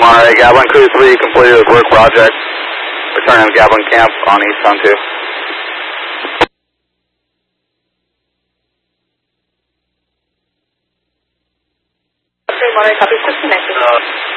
Monterey, Gatlin Crew 3 completed with work project. Returning to Gatlin Camp on East Zone 2. Monterey, copy, disconnected.